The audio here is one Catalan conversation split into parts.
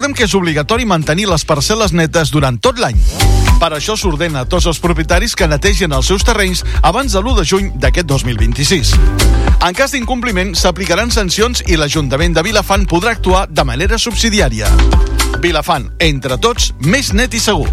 Recordem que és obligatori mantenir les parcel·les netes durant tot l'any. Per això s'ordena a tots els propietaris que netegin els seus terrenys abans de l'1 de juny d'aquest 2026. En cas d'incompliment, s'aplicaran sancions i l'Ajuntament de Vilafant podrà actuar de manera subsidiària. Vilafant, entre tots, més net i segur.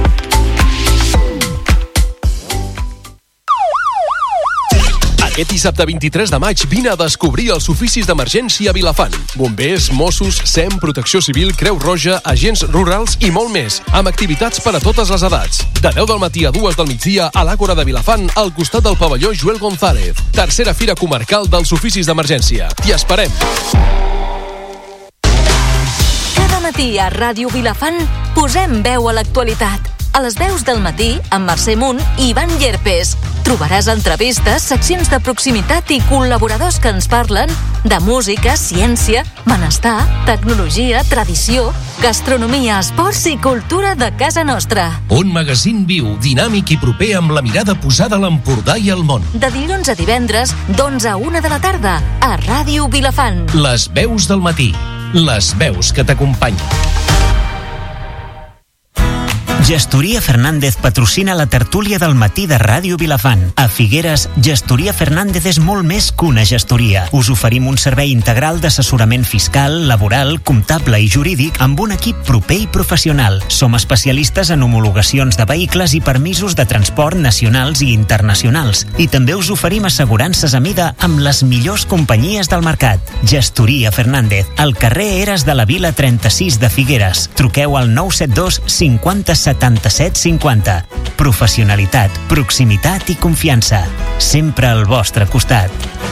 Aquest dissabte 23 de maig vine a descobrir els oficis d'emergència a Vilafant. Bombers, Mossos, SEM, Protecció Civil, Creu Roja, agents rurals i molt més, amb activitats per a totes les edats. De 10 del matí a 2 del migdia a l'Àgora de Vilafant, al costat del pavelló Joel González. Tercera Fira Comarcal dels Oficis d'Emergència. T'hi esperem! Cada matí a Ràdio Vilafant posem veu a l'actualitat. A les veus del matí, amb Mercè Munt i Ivan Llerpes. Trobaràs entrevistes, seccions de proximitat i col·laboradors que ens parlen de música, ciència, benestar, tecnologia, tradició, gastronomia, esports i cultura de casa nostra. Un magazín viu, dinàmic i proper amb la mirada posada a l'Empordà i al món. De dilluns a divendres, d'11 a 1 de la tarda, a Ràdio Vilafant. Les veus del matí. Les veus que t'acompanyen. Gestoria Fernández patrocina la tertúlia del matí de Ràdio Vilafant. A Figueres, Gestoria Fernández és molt més que una gestoria. Us oferim un servei integral d'assessorament fiscal, laboral, comptable i jurídic amb un equip proper i professional. Som especialistes en homologacions de vehicles i permisos de transport nacionals i internacionals. I també us oferim assegurances a mida amb les millors companyies del mercat. Gestoria Fernández, al carrer Eres de la Vila 36 de Figueres. Truqueu al 972 50 77 50. Professionalitat, proximitat i confiança. Sempre al vostre costat.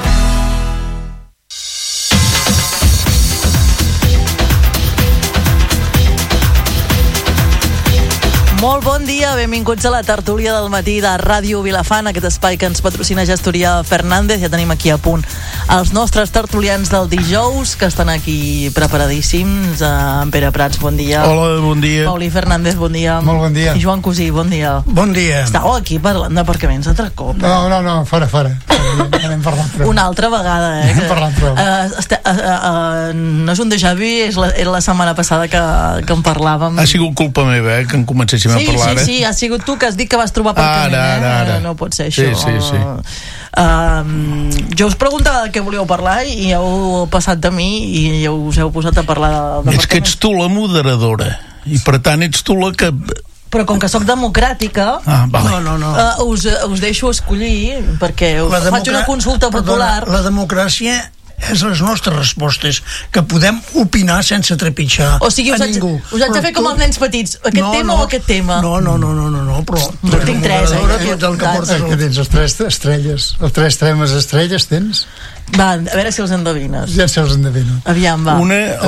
Molt bon dia, benvinguts a la tertúlia del matí de Ràdio Vilafant, aquest espai que ens patrocina Gestoria Fernández. Ja tenim aquí a punt els nostres tertulians del dijous, que estan aquí preparadíssims. En Pere Prats, bon dia. Hola, bon dia. Paulí Fernández, bon dia. Molt bon dia. I Joan Cosí, bon dia. Bon dia. Estàveu aquí parlant d'aparcaments altre cop? No, fora. Anem parlant prou. Una altra vegada, Anem parlant prou. No és un déjà vu, era la setmana passada que en parlàvem. Ha sigut culpa meva, que en comencéssim a parlar. Sí, ha sigut tu que has dit que vas trobar aparcament. Ara. No pot ser això. Sí. Jo us preguntava de què volíeu parlar i heu passat de mi i ja us heu posat a parlar d'aparcament. És que ets tu la moderadora i per tant ets tu la que... Però com que sóc democràtica, vale. us deixo escollir perquè faig una consulta popular. La democràcia és les nostres respostes, que podem opinar sense trepitjar o sigui, us haig de fer com els nens petits, aquest tema o aquest tema? No, però jo tinc tres, Que tens els tres estrelles, els tres temes estrelles tens? Va, a veure si els endevines. Ja els endevino. Aviam, va.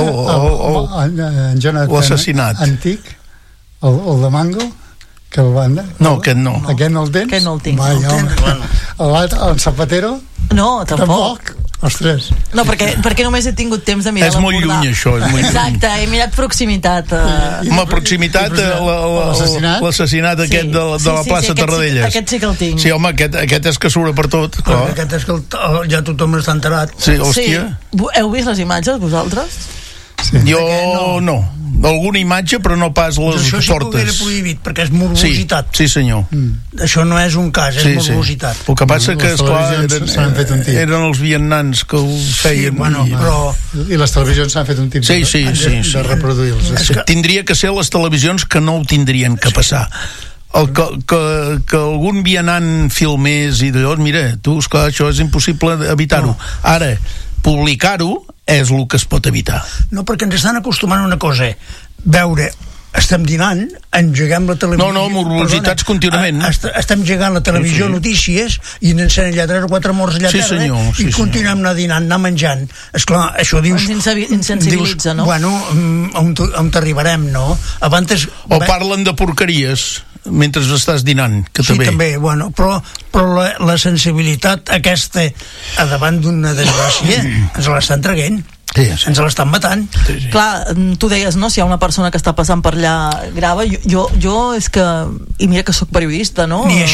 En Jonathan l'assassinat antic, el de Mango, que el van... No, aquest no. Aquest no el tens? Aquest no el tinc. El Zapatero? No, tampoc. Els tres. No, perquè només he tingut temps de mirar l'Empordà. És molt lluny, això. Exacte, he mirat proximitat. Home, proximitat, l'assassinat aquest de la plaça Tarradellas. Aquest sí que el tinc. Sí, home, aquest és que surt per tot. Aquest és que ja tothom està enterat. Sí, hòstia. Heu vist les imatges, vosaltres? Jo no. Alguna imatge, però no pas les fortes. Això sí que ho era prohibit, perquè és morbositat. Sí, senyor. Això no és un cas, és morbositat. El que passa que, esclar, eren els vietnams que ho feien. I les televisions s'han fet un tip de reproduir-los. Tindria que ser les televisions que no ho tindrien que passar. Que algun vianant filmés i d'allò, mira, tu, esclar, això és impossible evitar-ho. Ara, publicar-ho és el que es pot evitar. No, perquè ens estan acostumant a una cosa, veure, estem dinant, engeguem la televisió... No, morbositats contínuament. Estem engegant la televisió, notícies, i n'encenen allà 3 o 4 morts allà a terra, i continuem anar dinant, anar menjant. Esclar, això dius... Insensibilitza, no? Bueno, on t'arribarem, no? O parlen de porqueries mentre estàs dinant, que també. Sí, també, bueno, però la sensibilitat aquesta a davant d'una desgràcia ens l'estan traguent. Sí. Ens l'estan matant. Sí. Clar, tu deies, no? Si hi ha una persona que està passant per allà grava, jo és que... I mira que sóc periodista, no? Ni això.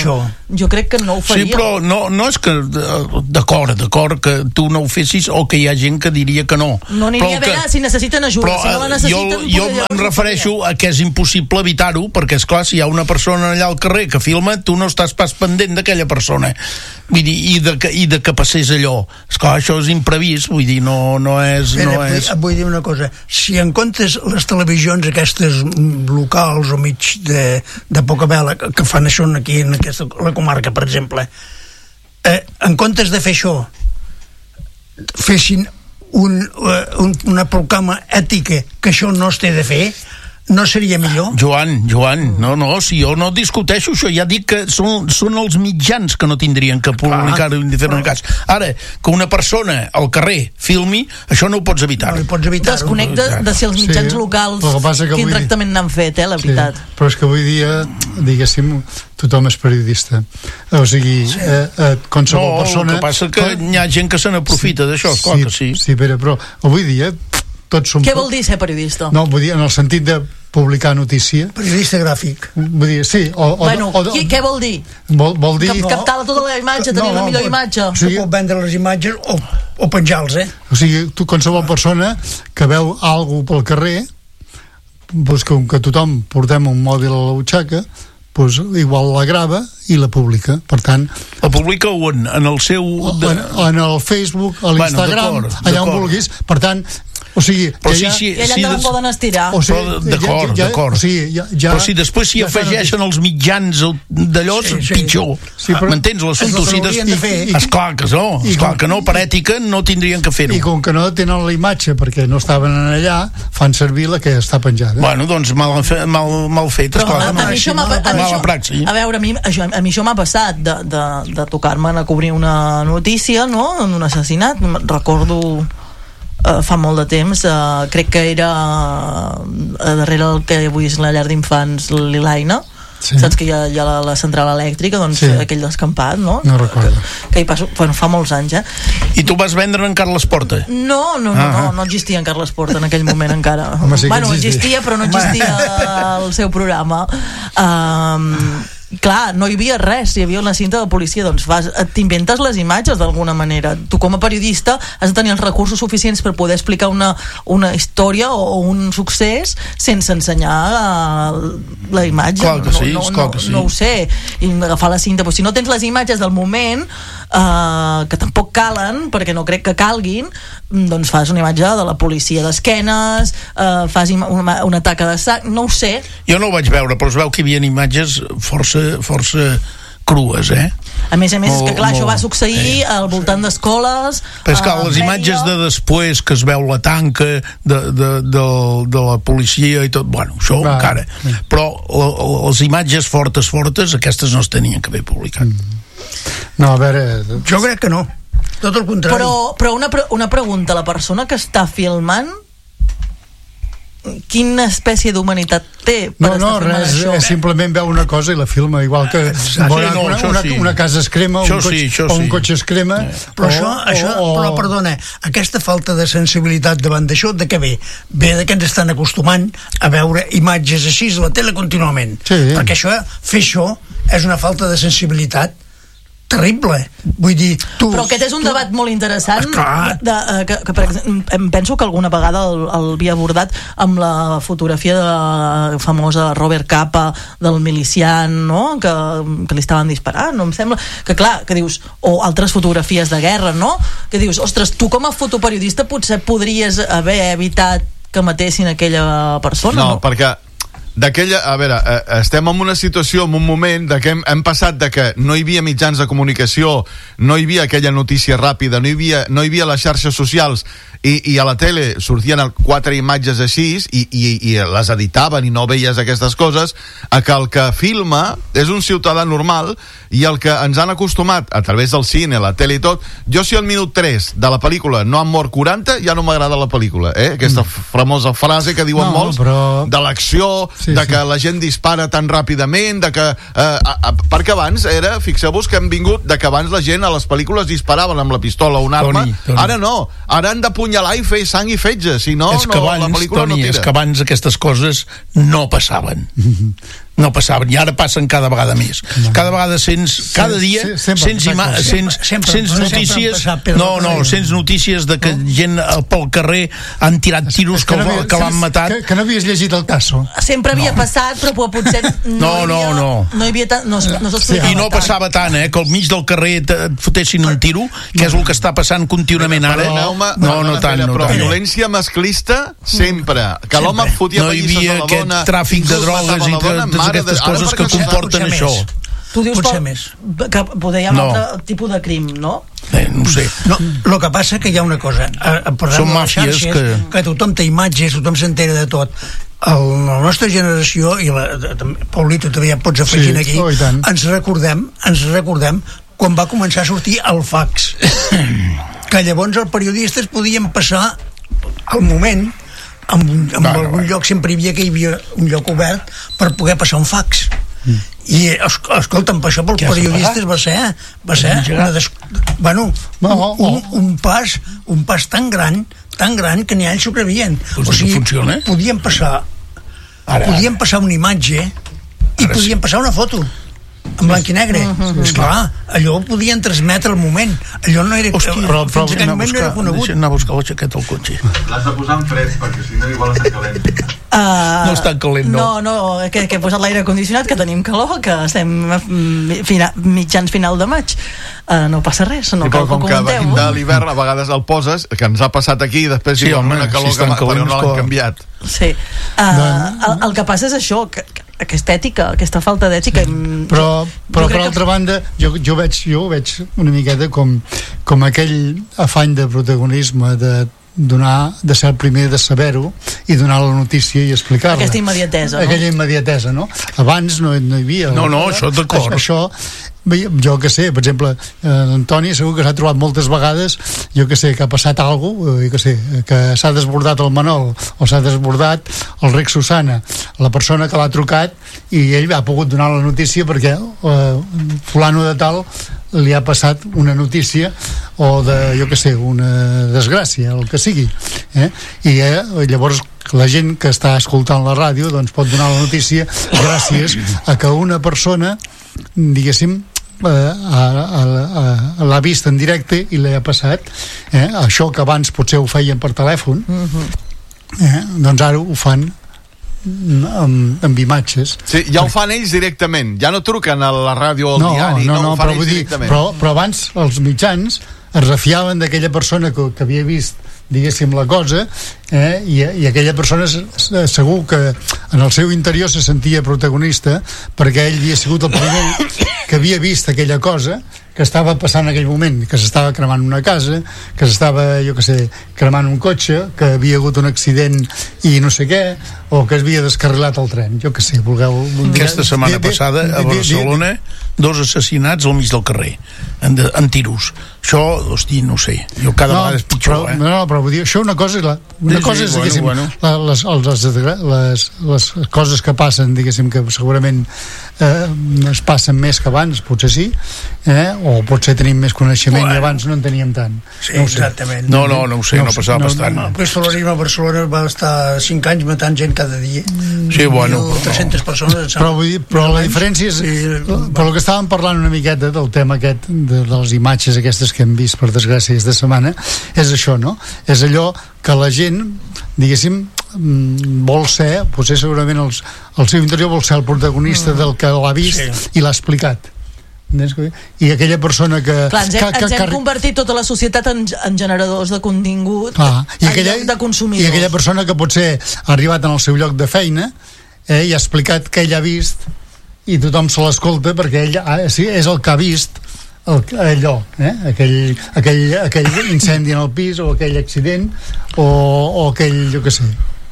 jo crec que no ho faria. Sí, però no és que d'acord que tu no ho fessis o que hi ha gent que diria que no. No aniria a veure si necessiten ajuda, però, si no la necessiten... Jo em refereixo a que és impossible evitar-ho, perquè esclar, si hi ha una persona allà al carrer que filma, tu no estàs pas pendent d'aquella persona. Vull dir, i de que passés allò. Esclar, això és imprevist, vull dir, no és... Vull dir una cosa, si en comptes les televisions aquestes locals o mig de poca vela que fan això aquí en la comarca, per exemple, en comptes de fer això fessin una proclama ètica que això no es té de fer, no seria millor? Joan, no, si jo no discuteixo això, ja dic que són els mitjans que no tindrien que publicar-ho ni fer-ne cas. Ara, que una persona al carrer filmi, això no ho pots evitar. No ho pots evitar. Desconnecta de si els mitjans locals quin tractament n'han fet, la veritat. Però és que avui dia, diguéssim, tothom és periodista. O sigui, qualsevol persona... No, el que passa que hi ha gent que se n'aprofita d'això, esclar que sí. Sí, però avui dia tots som... Què vol dir ser periodista? No, vull dir, en el sentit de publicar notícia. Periodista gràfic. Vull dir, sí. Què vol dir? Vol dir... Captar tota la imatge, tenir la millor imatge. O sigui, pot vendre les imatges o penjar-los, O sigui, qualsevol persona que veu alguna pel carrer, doncs com que tothom portem un mòbil a la butxaca, doncs igual la grava i la publica. Per tant... La publica on? En el seu... En el Facebook, a l'Instagram, allà on vulguis. Per tant, o sigui... I allà te'n poden estirar. D'acord. Però si després s'hi afegeixen els mitjans d'allò, pitjor. M'entens l'assumpte? Esclar que no, per ètica no tindrien que fer-ho. I com que no tenen la imatge perquè no estaven allà, fan servir la que està penjada. Bueno, doncs mal fet, esclar. Mala praxi. A veure, a mi això m'ha passat de tocar-me a cobrir una notícia, no?, en un assassinat. Recordo fa molt de temps, crec que era darrere el que avui és la llar d'infants Lilaina, saps que hi ha la central elèctrica, doncs aquell descampat, no? No recordo. Que hi passo, fa molts anys, I tu vas vendre en Carles Porta? No existia en Carles Porta en aquell moment encara. Bueno, existia, però no existia el seu programa. Clar, no hi havia res, hi havia una cinta de policia, doncs t'inventes les imatges d'alguna manera. Tu com a periodista has de tenir els recursos suficients per poder explicar una història o un succés sense ensenyar la imatge. Clar que sí. No ho sé, i agafar la cinta, però si no tens les imatges del moment, que tampoc calen, perquè no crec que calguin, doncs fas una imatge de la policia d'esquenes, fas una taca de sac, no ho sé. Jo no ho vaig veure, però es veu que hi havia imatges força crues, A més, és que clar, això va succeir al voltant d'escoles. Però és que les imatges de després, que es veu la tanca de la policia i tot, bueno, això encara. Però les imatges fortes, aquestes no es tenien que haver publicat. No, a veure... Jo crec que no, tot el contrari. Però una pregunta, la persona que està filmant, quina espècie d'humanitat té per estar filmant això? Simplement veu una cosa i la filma, igual que una casa es crema o un cotxe es crema. Però perdona, aquesta falta de sensibilitat davant d'això, de què ve? Ve que ens estan acostumant a veure imatges així a la tele contínuament, perquè fer això és una falta de sensibilitat terrible. Vull dir, però aquest és un debat molt interessant que per exemple, em penso que alguna vegada el havia abordat amb la fotografia famosa de Robert Capa del milician, no?, que li estaven disparant, no? Em sembla que clar, que dius, o altres fotografies de guerra, no?, que dius, ostres, tu com a fotoperiodista potser podries haver evitat que matessin aquella persona, no? Perquè a veure, estem en una situació, en un moment de que hem passat de que no hi havia mitjans de comunicació, no hi havia aquella notícia ràpida, no hi havia les xarxes socials i a la tele sortien 4 imatges així i les editaven i no veies aquestes coses, a que el que filma és un ciutadà normal i el que ens han acostumat a través del cine, la tele i tot. Jo, si al minut 3 de la pel·lícula no han mort 40, ja no m'agrada la pel·lícula, aquesta famosa frase que diuen molts, de l'acció, de que la gent dispara tan ràpidament, de que perquè abans fixeu-vos que hem vingut de que abans la gent a les pel·lícules disparaven amb la pistola o una arma. Ara no, ara han d'apunyalar i fer sang i fetge, si no, la pel·lícula no tira. És que abans aquestes coses no passaven. No passaven, i ara passen cada vegada més. Cada vegada cada dia sents notícies, sents notícies de que gent pel carrer han tirat tiros que l'han matat. Que no havies llegit el caso. Sempre havia passat, però potser no hi havia tant, no s'explicava. I no passava tant, que al mig del carrer et fotessin un tiro, que és el que està passant contínuament ara. No tant. Però violència masclista sempre. Que l'home fotia pallisses a la dona. No hi havia aquest tràfic de drogues i totes aquestes coses que comporten això. Tu dius que poder hi ha un altre tipus de crim, no? No ho sé. El que passa que hi ha una cosa. Són màfies que tothom té imatges, tothom s'entera de tot. La nostra generació, i Paulito també ja pots afegir aquí, ens recordem quan va començar a sortir el fax. Que llavors els periodistes podien passar al moment en algun lloc sempre hi havia un lloc obert per poder passar un fax. I escolta'm, per això pels periodistes va ser un pas tan gran que ni ells s'ho crevien. O sigui, podien passar una imatge i podien passar una foto en blanc i negre. Esclar, allò ho podien transmetre al moment. Allò no era... Fins aquell moment no era conegut. Deixa anar a buscar la jaqueta al cotxe. L'has de posar en fred, perquè si no igual està calent. No està calent, no. No, que he posat l'aire condicionat, que tenim calor, que estem mitjans final de maig. No passa res, no cal que ho comenteu. Com que de l'hivern a vegades el poses, que ens ha passat aquí, i després hi ha una calor que no l'han canviat. Sí. El que passa és això, aquesta ètica, aquesta falta d'ètica. Però per altra banda, jo ho veig una miqueta com aquell afany de protagonisme, de ser el primer de saber-ho i donar la notícia i explicar-la. Aquesta immediatesa, no? Aquella immediatesa, no? Abans no hi havia... No, això d'acord. Això, jo que sé, per exemple, Antoni segur que s'ha trobat moltes vegades, jo que sé, que ha passat alguna cosa, jo que sé, que s'ha desbordat el Manol o s'ha desbordat el Rec Susana, la persona que l'ha trucat, i ell ha pogut donar la notícia perquè fulano de tal li ha passat una notícia o jo que sé, una desgràcia, el que sigui, i llavors la gent que està escoltant la ràdio doncs pot donar la notícia gràcies a que una persona, diguéssim, l'ha vist en directe i li ha passat, això que abans potser ho feien per telèfon, doncs ara ho fan amb imatges. Sí, ja ho fan ells directament, ja no truquen a la ràdio o al diari, ho fan ells directament. Però abans els mitjans es refiaven d'aquella persona que havia vist, diguéssim, la cosa, i aquella persona segur que en el seu interior se sentia protagonista perquè ell havia sigut el primer que havia vist aquella cosa que estava passant en aquell moment, que s'estava cremant una casa, que s'estava, jo que sé, cremant un cotxe, que havia hagut un accident i no sé què, o que es havia descarrilat el tren, jo que sé, vulgueu... Aquesta setmana passada a Barcelona 2 assassinats al mig del carrer en tiros. Això, hosti, no sé, jo cada vegada és pitjor. Però vull dir, això una cosa és diguéssim, les coses que passen, diguéssim, que segurament es passen més que abans, potser sí, o potser tenim més coneixement i abans no en teníem tant. Sí, exactament. No ho sé, no passava bastant. El pistolerisme a Barcelona va estar 5 anys matant gent cada dia. Sí, bueno. 300 persones. Però la diferència és... Però el que estàvem parlant una miqueta del tema aquest, de les imatges aquestes que hem vist, per desgràcia, aquesta setmana, és això, no? És allò que la gent, diguéssim, vol ser, potser segurament el seu interior vol ser el protagonista del que l'ha vist i l'ha explicat. I aquella persona que... Clar, ens hem convertit tota la societat en generadors de contingut en lloc de consumidors. I aquella persona que potser ha arribat en el seu lloc de feina i ha explicat què ell ha vist i tothom se l'escolta perquè ell és el que ha vist allò, aquell incendi en el pis o aquell accident o aquell, jo què sé,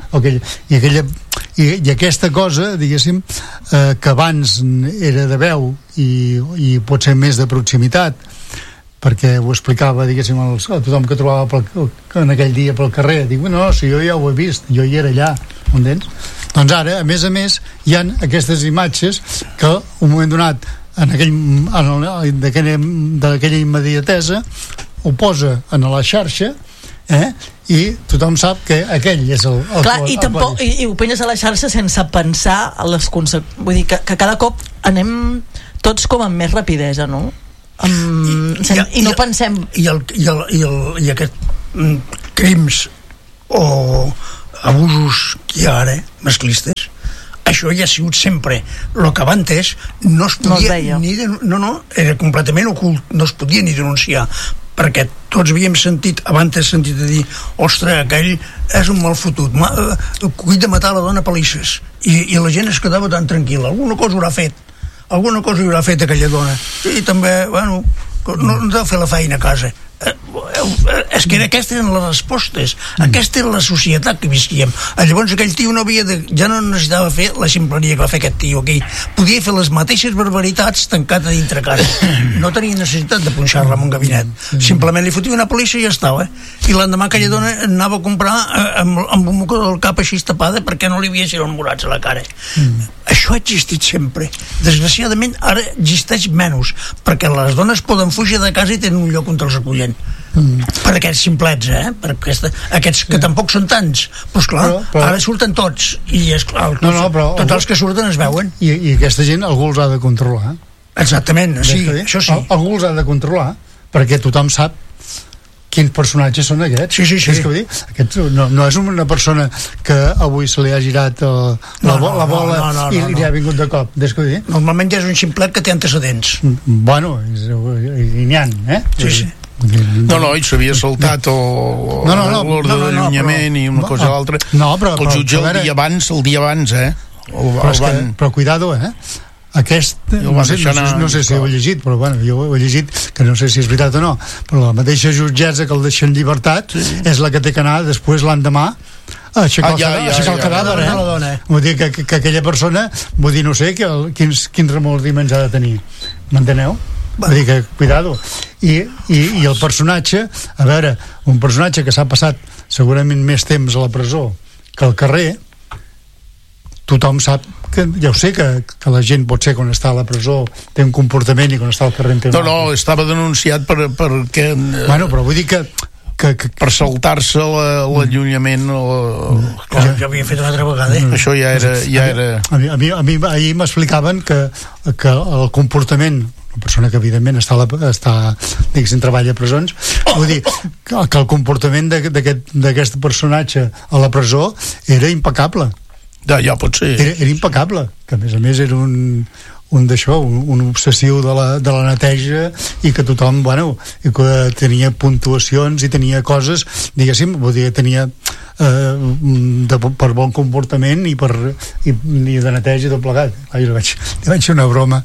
i aquesta cosa, diguéssim, que abans era de veu i potser més de proximitat, perquè ho explicava, diguéssim, a tothom que trobava en aquell dia pel carrer, dic, no, si jo ja ho he vist, jo hi era allà, entens? Doncs ara, a més, hi ha aquestes imatges que un moment donat d'aquella immediatesa ho posa en la xarxa i tothom sap que aquell és el clar, i ho penges a la xarxa sense pensar a les conseqüències. Vull dir que cada cop anem tots com amb més rapidesa, no? I no pensem... I aquest crims o abusos que hi ha ara, masclistes, això ja ha sigut sempre. El que abans no es podia era completament ocult, no es podia ni denunciar, perquè tots havíem sentit a dir, ostres, aquell és un mal fotut, cuit de matar la dona a palisses, i la gent es quedava tan tranquil·la, alguna cosa haurà fet aquella dona, i també, bueno, no deu fer la feina a casa. És que aquestes eren les respostes, aquesta era la societat que visquíem. Llavors aquell tio ja no necessitava fer la ximpleria que va fer aquest tio aquí, podia fer les mateixes barbaritats tancat a dintre casa, no tenia necessitat de punxar-la en un gabinet, simplement li fotia una policia i ja estava, i l'endemà aquella dona anava a comprar amb un mocador del cap així tapada perquè no li havia sigut morats a la cara. Això ha existit sempre. Desgraciadament ara existeix menys, perquè les dones poden fugir de casa i tenen un lloc on te'ls recullen per aquests simplets, per aquests que tampoc són tants, però esclar, ara surten tots i esclar, tots els que surten es veuen, i aquesta gent algú els ha de controlar. Exactament, sí, això sí, algú els ha de controlar perquè tothom sap quins personatges són aquests. Sí. És que vull dir, aquest no és una persona que avui se li ha girat la bola i li ha vingut de cop. Normalment ja és un ximplet que té antecedents. Bueno, i n'hi ha, Sí. No, i s'havia saltat l'ordre d'allunyament i una cosa o l'altra. El jutge el dia abans, però cuidado, aquest, no sé si ho he llegit, però bueno, jo ho he llegit, que no sé si és veritat o no, però la mateixa jutgessa que el deixa en llibertat és la que té que anar després l'endemà a aixecar el cadàver, vull dir que aquella persona, vull dir, no sé quins remordiments ha de tenir, m'enteneu? Vull dir que, cuidado. I el personatge, a veure, un personatge que s'ha passat segurament més temps a la presó que al carrer, tothom sap que, ja ho sé que la gent pot ser quan està a la presó té un comportament i quan està al carrer té un altre. No, estava denunciat perquè bueno, però vull dir que per saltar-se l'allunyament ja havia fet una altra vegada això ja era... A mi ahir m'explicaven que el comportament, una persona que evidentment està diguéssim, treballa a presons, vull dir que el comportament d'aquest personatge a la presó era impecable. Ja pot ser. Era impecable, que a més era un d'això, un obsessiu de la neteja, i que tothom, bueno, i que tenia puntuacions i tenia coses, diguéssim, vull dir, tenia per bon comportament i de neteja i tot plegat. Li vaig fer una broma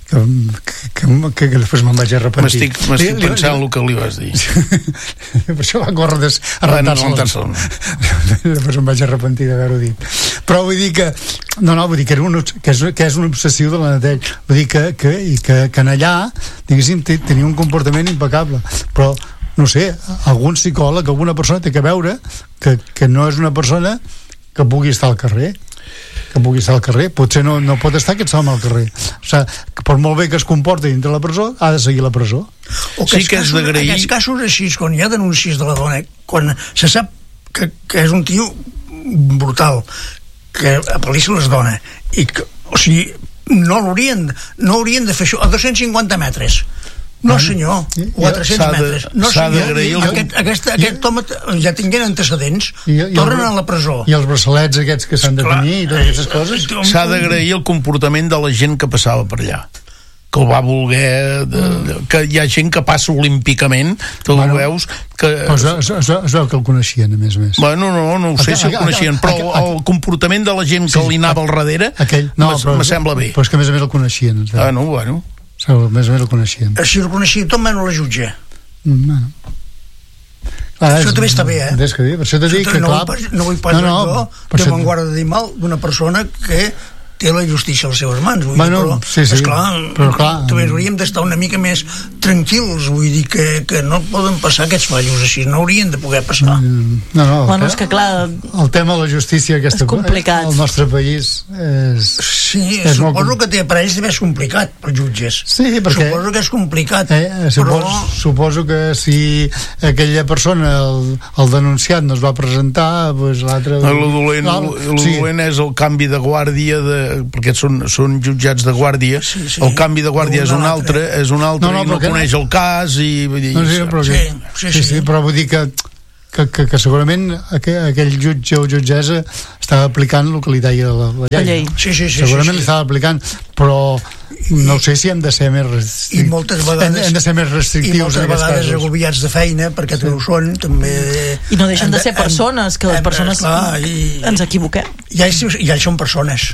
que després me'n vaig arrepentir. M'estic pensant el que li vas dir. Per això va córrer a rentar-se. Després em vaig arrepentir d'haver-ho dit. Però vull dir que vull dir que és un obsessiu de la neteja. Vull dir que en allà, diguéssim, tenia un comportament impecable. Però no sé, algun psicòleg, alguna persona té que veure que no és una persona que pugui estar al carrer, potser no pot estar aquest home al carrer, o sigui, per molt bé que es comporti dintre la presó, ha de seguir la presó. O que aquests casos així, quan hi ha denúncies de la dona, quan se sap que és un tio brutal, que apel·lissa les dones, i que, o sigui, no haurien de fer això a 250 metres. No senyor, o a 300 metres. No senyor, aquest home ja tinguin antecedents, tornen a la presó. I els braçalets aquests que s'han de tenir i totes aquestes coses. S'ha d'agrair el comportament de la gent que passava per allà, que el va voler, que hi ha gent que passa olímpicament, tu ho veus que... Es veu que el coneixien, a més. Bueno, no ho sé si el coneixien, però el comportament de la gent que li anava al darrere me sembla bé. Però és que a més el coneixien. Bueno. Més o menys el coneixien. Si el coneixia tot menys la jutge. Això també està bé, Per això t'he dit que no vull pas jo de guarda de dir mal d'una persona que té la justícia a les seves mans, bueno, sí, però clar, també hauríem d'estar una mica més tranquils, vull dir que no poden passar aquests fallos així, no haurien de poder passar. Bueno, és que clar, el tema de la justícia és complicat. Al nostre país sí, suposo que per ells deve ser complicat, per jutges. Sí, perquè suposo que és complicat, suposo que si aquella persona, el denunciat, no es va presentar, doncs l'altre... El dolent és el canvi de guàrdia perquè són jutjats de guàrdia, el canvi de guàrdia és un altre i no coneix el cas i... Sí, però vull dir que segurament aquell jutge o jutgessa estava aplicant el que li deia la llei. Segurament li estava aplicant, però no sé si hem de ser més restrictius. I moltes vegades hem de ser més restrictius. I moltes vegades agobiats de feina, perquè també ho són, també... I no deixen de ser persones, que les persones ens equivoquem. Ja ells són persones.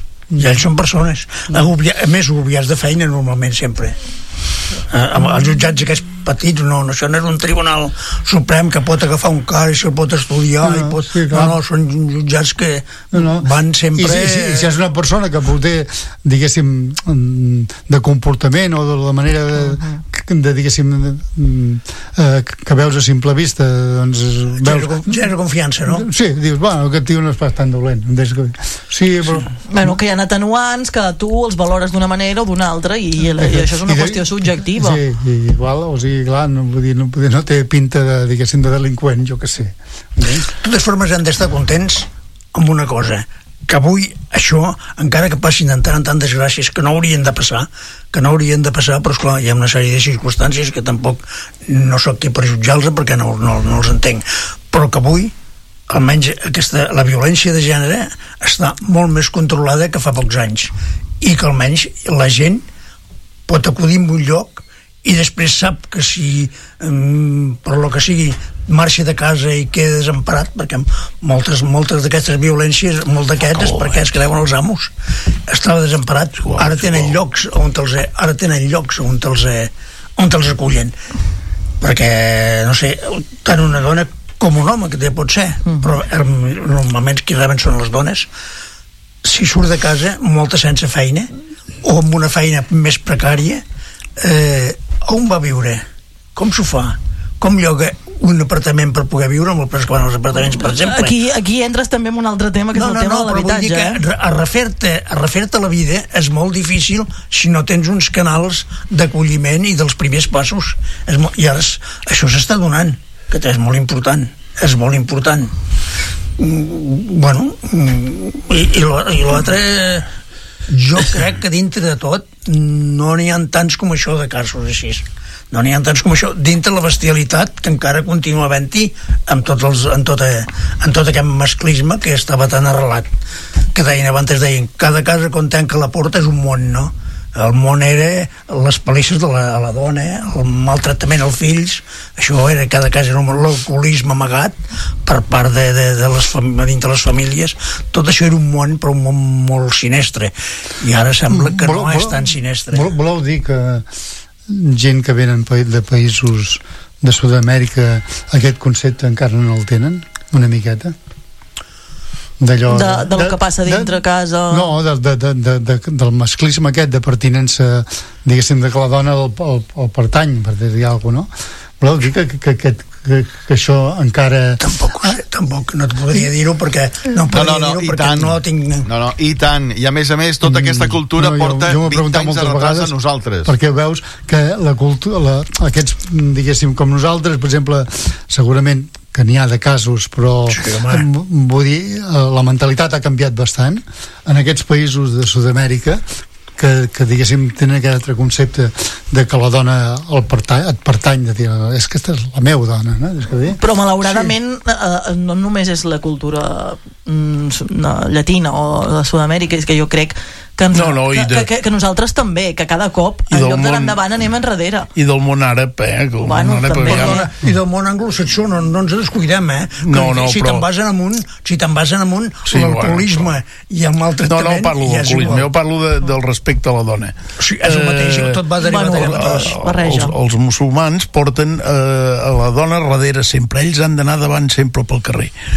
Més agobiats de feina normalment sempre. Els jutjats aquests petits, això no és un tribunal suprem que pot agafar un cas i se'l pot estudiar són jutjats que van sempre... I si és una persona que potser, diguéssim, de comportament o de la manera diguéssim, que veus a simple vista, doncs genera confiança, no? Sí, dius, bueno, aquest tio no és pas tan dolent. Sí, però... Bueno, que hi ha atenuants que tu els valores d'una manera o d'una altra i això és una qüestió subjectiva. Sí, igual, o sigui, clar, no té pinta de, diguéssim, de delinqüent, jo què sé. De totes formes, hem d'estar contents amb una cosa, que avui això, encara que passin en tant desgràcies que no haurien de passar, però esclar, hi ha una sèrie de circumstàncies que tampoc no sóc qui per jutjar-los perquè no els entenc, però que avui almenys la violència de gènere està molt més controlada que fa pocs anys i que almenys la gent pot acudir a un lloc i després sap que si per lo que sigui marxa de casa i queda desemparat, perquè moltes d'aquestes violències, molt d'aquests és perquè es creuen els amos, estava desemparat, ara tenen llocs on els acullen, perquè no sé, tant una dona com un home, que pot ser, però normalment qui reben són les dones. Si surt de casa molta sense feina o amb una feina més precària, on va viure? Com s'ho fa? Com lloga un apartament per poder viure amb el preu que van als apartaments, per exemple? Aquí entres també en un altre tema, que és el tema de l'habitatge. Però vull dir que a refer-te la vida és molt difícil si no tens uns canals d'acolliment i dels primers passos. I ara això s'està donant, que és molt important. Bueno, i l'altre, jo crec que dintre de tot no n'hi ha tants com això de casos així. No n'hi ha tants com això, dintre la bestialitat que encara continua havent-hi amb tot aquest masclisme que estava tan arrelat, que abans deien, cada casa quan tanca la porta és un món, no? El món era les palisses a la dona, el maltractament als fills, això era, cada cas era l'alcoholisme amagat per part de les famílies, tot això era un món, però un món molt sinistre, i ara sembla que no és tan sinistre. Voleu dir que gent que venen de països de Sud-amèrica aquest concepte encara no el tenen, una miqueta? D'allò del que passa dintre casa, no, del masclisme aquest de pertinença, diguéssim, de que la dona el pertany, per dir alguna cosa, no? Voleu dir que això encara... Tampoc no et podria dir-ho perquè no tinc... No, i tant, i a més, tota aquesta cultura porta 20 anys de retras a nosaltres. Perquè veus que la cultura, aquests, diguéssim, com nosaltres, per exemple, segurament que n'hi ha de casos, però vull dir, la mentalitat ha canviat bastant en aquests països de Sud-amèrica que diguéssim tenen aquest altre concepte de que la dona et pertany, de dir, és que aquesta és la meva dona, no? Però malauradament no només és la cultura llatina o de Sud-amèrica, és que jo crec que nosaltres també, que cada cop en lloc d'anar endavant anem enrere. I del món àrab, i del món anglosaxó, no ens descuidem, si te'n vas en amunt l'alcoholisme i el maltractament... No parlo d'alcoholisme, jo parlo del respecte a la dona. És el mateix, tot va derivat. Els musulmans porten a la dona darrere sempre, ells han d'anar davant sempre pel carrer.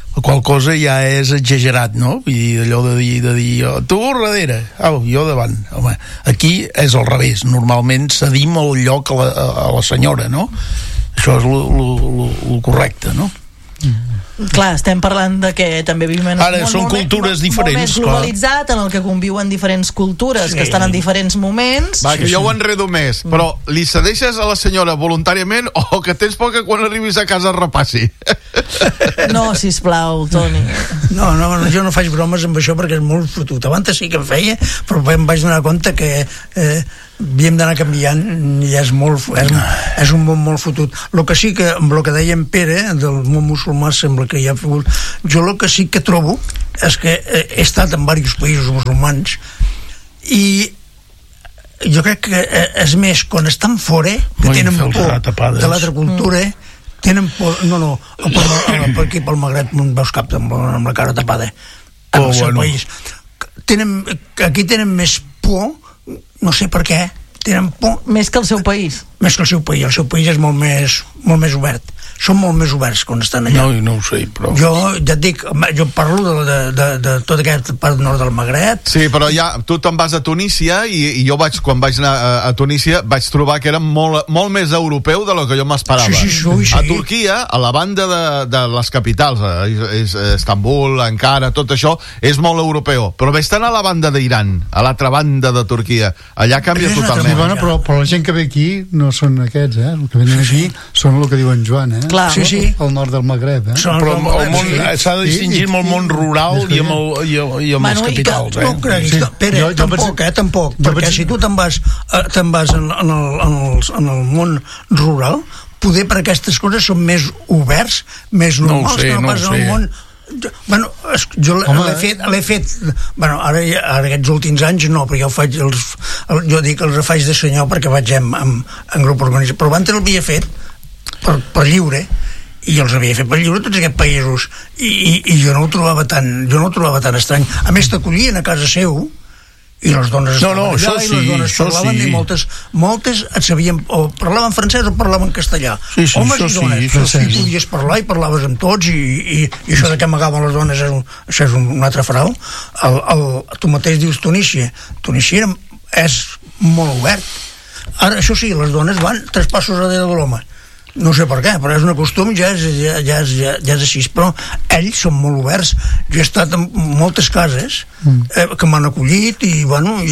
la qual cosa ja és exagerat, no? I allò de dir tu darrere, jo davant. Home, aquí és al revés, normalment cedim el lloc a la senyora, no? Això és el correcte, no? Clar, estem parlant de que també vivim en ara són cultures diferents, molt més globalitzat, en el que conviuen diferents cultures que estan en diferents moments. Va, que jo ho enredo més, però li cedeixes a la senyora voluntàriament o que tens por que quan arribis a casa repassi? No, sisplau, Toni. No, jo no faig bromes amb això perquè és molt fotut. Abans sí que em feia, però em vaig donar compte que havíem d'anar canviant i és un món molt fotut. El que sí que, amb el que deia en Pere del món musulmà, sembla que hi ha fotut, jo el que sí que trobo és que he estat en diversos països musulmans i jo crec que és més quan estan fora, que tenen por de l'altra cultura, tenen por, per aquí pel Magreb no veus cap amb la cara tapada en el seu país. Aquí tenen més por, no sé per què, tenen por més que el seu país. El seu país és molt més obert, són molt més oberts quan estan allà. No ho sé, però... Jo ja et dic, jo parlo de tota aquesta part nord del Magreb. Sí, però ja, tu te'n vas a Tunísia i jo quan vaig anar a Tunísia vaig trobar que era molt més europeu de lo que jo m'esperava. Sí. A Turquia, a la banda de les capitals, Istanbul, Ankara, tot això, és molt europeu. Però ves tant a la banda d'Iran, a l'altra banda de Turquia. Allà canvia totalment. Sí, però la gent que ve aquí no són aquests, el que venen aquí són el que diu en Joan, Clar. Sí. El nord del Magreb, Però el món s'ha de distingir amb el món rural i amb els capitals, No creguis, Pere, tampoc, perquè si tu te'n vas en el món rural, poder per aquestes coses són més oberts, més normals, que no pas en el món... Jo l'he fet ara aquests últims anys no, però jo dic els faig de senyor perquè vaig en grup organitzat, però abans l'havia fet per lliure i els havia fet per lliure tots aquests països i jo no ho trobava tan estrany. A més t'acollien a casa seu i les dones estaven allà i les dones parlaven i moltes et sabien o parlaven francès o parlaven castellà, homes i dones, i podies parlar i parlaves amb tots i això de que amagaven les dones això és un altre frau. Tu mateix dius Tunísia és molt obert. Ara això sí, les dones van 3 passos darrere de l'home, no sé per què, però és un costum, ja és així, però ells són molt oberts. Jo he estat en moltes cases que m'han acollit i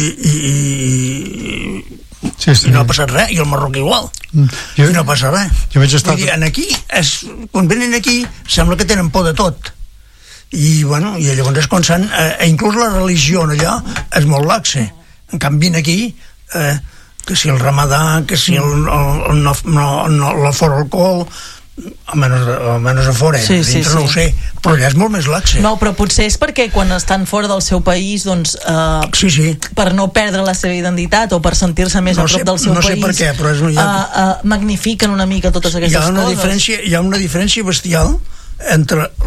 no ha passat res, i el Marroc igual, i no passa res. Vull dir, aquí quan venen aquí sembla que tenen por de tot i llavors és quan inclús la religió allà és molt laxa. En canvi aquí que si el ramadà, que si la fora alcohol, almenys a fora, dintre no ho sé, però allà és molt més laxe. No, però potser és perquè quan estan fora del seu país, doncs, per no perdre la seva identitat o per sentir-se més a prop del seu país, per què, però magnifiquen una mica totes aquestes coses. Hi ha una diferència bestial entre